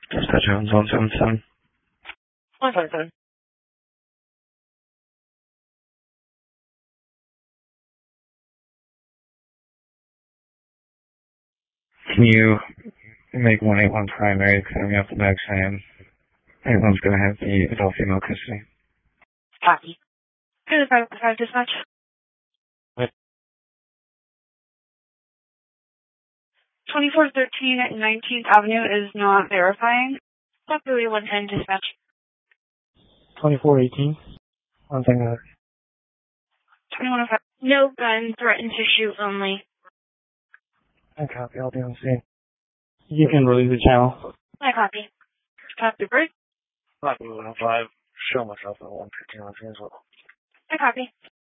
Dispatcher on 177. 177. Can you make 181 primary, clear me up the back saying 81's going to have the adult female custody? Copy. Good, 5 dispatch. What? 2413 at 19th Avenue is not verifying. Probably 110 dispatch. 2418. One thing. 2105. No gun, threatened to shoot only. I copy. I'll be on scene. You can release the channel. I copy. Copy, bird. Copy 105. Show myself at 115 on scene as well. I copy.